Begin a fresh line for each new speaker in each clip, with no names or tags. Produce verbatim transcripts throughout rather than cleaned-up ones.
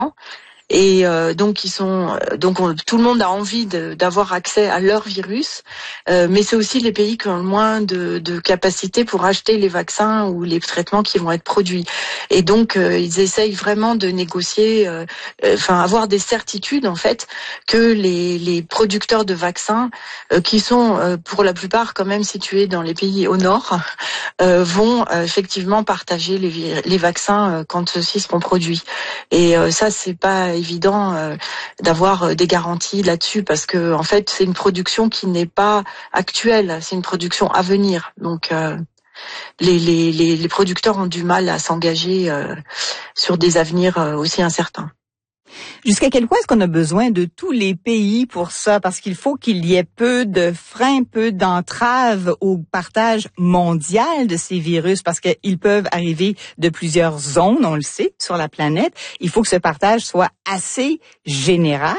Et euh, donc ils sont, donc on, tout le monde a envie de, d'avoir accès à leur virus, euh, mais c'est aussi les pays qui ont le moins de, de capacité pour acheter les vaccins ou les traitements qui vont être produits. Et donc euh, ils essayent vraiment de négocier, euh, euh, enfin avoir des certitudes en fait que les, les producteurs de vaccins, euh, qui sont euh, pour la plupart quand même situés dans les pays au nord, euh, vont euh, effectivement partager les, les vaccins euh, quand ceux-ci seront produits. Et euh, ça c'est pas évident euh, d'avoir euh, des garanties là-dessus parce que en fait c'est une production qui n'est pas actuelle, c'est une production à venir. Donc euh, les, les, les, les producteurs ont du mal à s'engager euh, sur des avenirs euh, aussi incertains.
Jusqu'à quel point est-ce qu'on a besoin de tous les pays pour ça? Parce qu'il faut qu'il y ait peu de freins, peu d'entraves au partage mondial de ces virus, parce qu'ils peuvent arriver de plusieurs zones, on le sait, sur la planète. Il faut que ce partage soit assez général.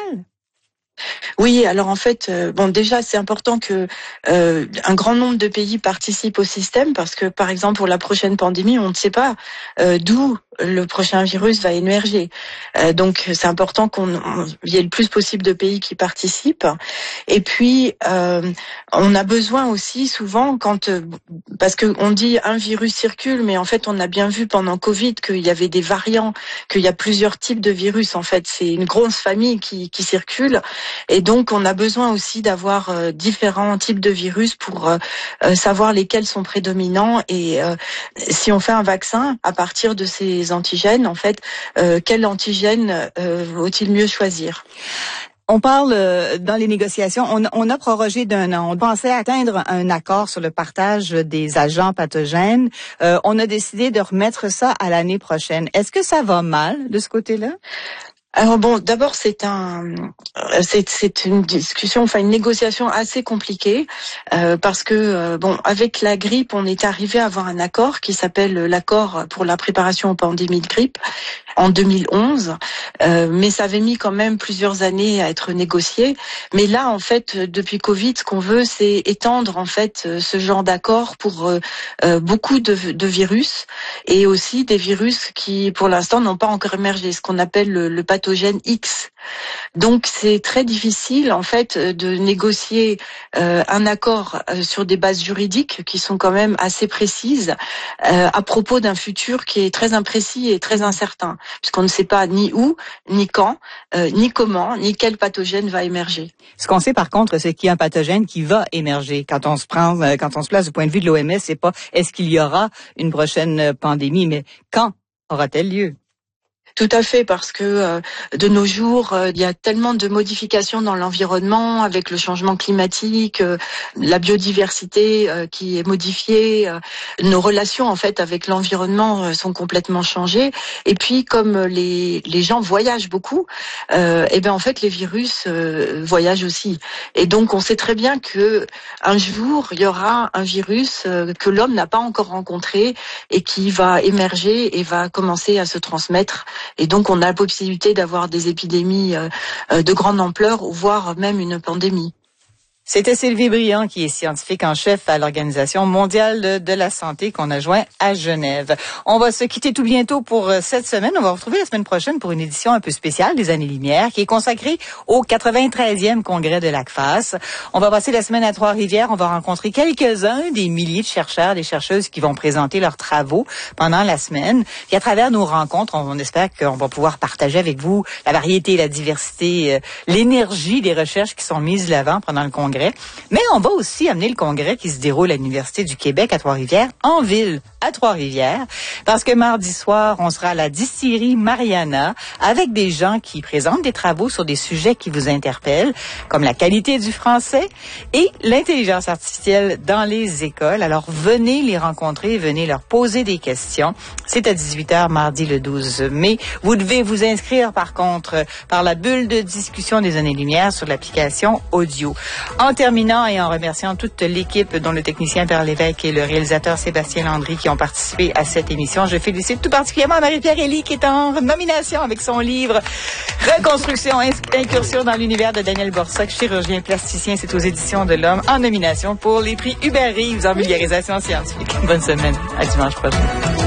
Oui, alors en fait, euh, bon déjà c'est important que euh, un grand nombre de pays participent au système parce que par exemple pour la prochaine pandémie, on ne sait pas euh, d'où le prochain virus va émerger. Euh, donc c'est important qu'on il y ait le plus possible de pays qui participent. Et puis euh, on a besoin aussi souvent quand parce que on dit un virus circule, mais en fait on a bien vu pendant Covid qu'il y avait des variants, qu'il y a plusieurs types de virus. En fait, c'est une grosse famille qui qui circule. Et donc, on a besoin aussi d'avoir euh, différents types de virus pour euh, euh, savoir lesquels sont prédominants. Et euh, si on fait un vaccin à partir de ces antigènes, en fait, euh, quel antigène euh, vaut-il mieux choisir ?
On parle euh, dans les négociations, on, on a prorogé d'un an. On pensait atteindre un accord sur le partage des agents pathogènes. Euh, on a décidé de remettre ça à l'année prochaine. Est-ce que ça va mal de ce côté-là ?
Alors bon, d'abord c'est un, c'est c'est une discussion, enfin une négociation assez compliquée euh, parce que euh, bon, avec la grippe, on est arrivé à avoir un accord qui s'appelle l'accord pour la préparation aux pandémies de grippe en deux mille onze, euh, mais ça avait mis quand même plusieurs années à être négocié. Mais là, en fait, depuis Covid, ce qu'on veut, c'est étendre en fait ce genre d'accord pour euh, euh, beaucoup de, de virus et aussi des virus qui, pour l'instant, n'ont pas encore émergé, ce qu'on appelle le, le pathogène X. Donc c'est très difficile en fait de négocier euh, un accord euh, sur des bases juridiques qui sont quand même assez précises euh, à propos d'un futur qui est très imprécis et très incertain, puisqu'on ne sait pas ni où, ni quand, euh, ni comment, ni quel pathogène va émerger.
Ce qu'on sait par contre, c'est qu'il y a un pathogène qui va émerger. Quand on se prend, quand on se place du point de vue de l'O M S, c'est pas est-ce qu'il y aura une prochaine pandémie, mais quand aura-t-elle lieu?
Tout à fait, parce que euh, de nos jours, euh, il y a tellement de modifications dans l'environnement avec le changement climatique, euh, la biodiversité euh, qui est modifiée, euh, nos relations en fait avec l'environnement euh, sont complètement changées. Et puis comme les les gens voyagent beaucoup, euh, et ben en fait les virus euh, voyagent aussi. Et donc on sait très bien que un jour il y aura un virus euh, que l'homme n'a pas encore rencontré et qui va émerger et va commencer à se transmettre. Et donc, on a la possibilité d'avoir des épidémies euh, de grande ampleur, voire même une pandémie.
C'était Sylvie Briand, qui est scientifique en chef à l'Organisation mondiale de la santé qu'on a joint à Genève. On va se quitter tout bientôt pour cette semaine. On va vous retrouver la semaine prochaine pour une édition un peu spéciale des Années-Lumière qui est consacrée au quatre-vingt-treizième congrès de l'A C F A S. On va passer la semaine à Trois-Rivières. On va rencontrer quelques-uns des milliers de chercheurs, des chercheuses qui vont présenter leurs travaux pendant la semaine. Et à travers nos rencontres, on espère qu'on va pouvoir partager avec vous la variété, la diversité, l'énergie des recherches qui sont mises de l'avant pendant le congrès. Mais on va aussi amener le congrès qui se déroule à l'Université du Québec à Trois-Rivières, en ville à Trois-Rivières, parce que mardi soir, on sera à la distillerie Mariana avec des gens qui présentent des travaux sur des sujets qui vous interpellent, comme la qualité du français et l'intelligence artificielle dans les écoles. Alors venez les rencontrer, venez leur poser des questions. C'est à dix-huit heures mardi le douze mai. Vous devez vous inscrire par contre par la bulle de discussion des Années-Lumière sur l'application audio. En terminant et en remerciant toute l'équipe, dont le technicien Pierre Lévesque et le réalisateur Sébastien Landry qui ont participé à cette émission, je félicite tout particulièrement Marie-Pierre Elie qui est en nomination avec son livre Reconstruction, incursion dans l'univers de Daniel Borsac, chirurgien plasticien. C'est aux éditions de l'Homme, en nomination pour les prix Hubert Reeves en vulgarisation scientifique. Bonne semaine. À dimanche prochain.